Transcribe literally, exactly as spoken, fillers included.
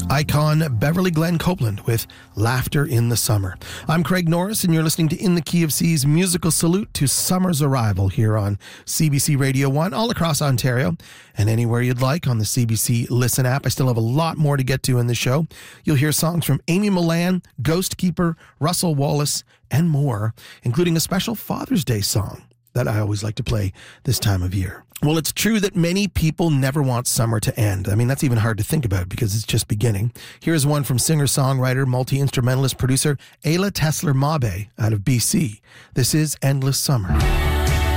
Icon Beverly Glenn Copeland with Laughter in the Summer. I'm Craig Norris, and you're listening to In the Key of C's musical salute to summer's arrival here on C B C Radio one, all across Ontario, and anywhere you'd like on the C B C Listen app. I still have a lot more to get to in the show. You'll hear songs from Amy Millan, Ghost Keeper, Russell Wallace, and more, including a special Father's Day song that I always like to play this time of year. Well, it's true that many people never want summer to end. I mean, that's even hard to think about because it's just beginning. Here's one from singer-songwriter, multi-instrumentalist producer Ayla Tesler Mabe out of B C. This is Endless Summer.